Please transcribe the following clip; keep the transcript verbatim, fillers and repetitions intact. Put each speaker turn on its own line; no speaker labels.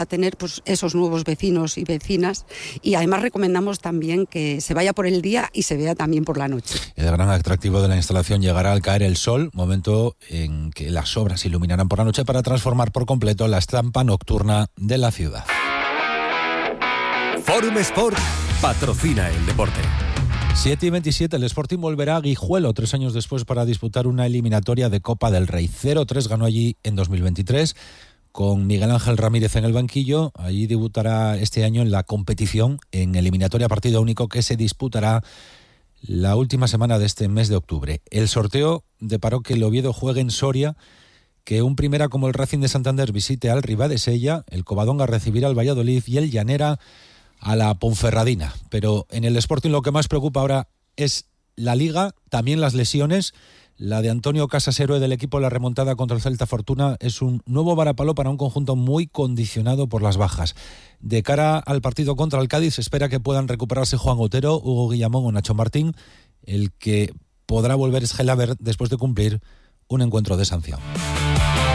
a tener pues esos nuevos vecinos y vecinas, y además recomendamos también que se vaya por el día y se vea también por la noche.
El gran atractivo de la instalación llegará al caer el sol, momento en que las obras iluminarán por la noche para transformar por completo la estampa nocturna de la ciudad.
Forum Sport patrocina el deporte.
siete y veintisiete, el Sporting volverá a Guijuelo tres años después para disputar una eliminatoria de Copa del Rey. cero tres ganó allí en dos mil veintitrés. Con Miguel Ángel Ramírez en el banquillo. Allí debutará este año en la competición en eliminatoria partido único que se disputará la última semana de este mes de octubre. El sorteo deparó que el Oviedo juegue en Soria, que un primera como el Racing de Santander visite al Ribadesella, el Covadonga recibirá al Valladolid y el Llanera a la Ponferradina. Pero en el Sporting lo que más preocupa ahora es la Liga, también las lesiones. La de Antonio Casas, héroe del equipo, la remontada contra el Celta Fortuna, es un nuevo varapalo para un conjunto muy condicionado por las bajas. De cara al partido contra el Cádiz, se espera que puedan recuperarse Juan Otero, Hugo Guillamón o Nacho Martín. El que podrá volver es Gelabert después de cumplir un encuentro de sanción.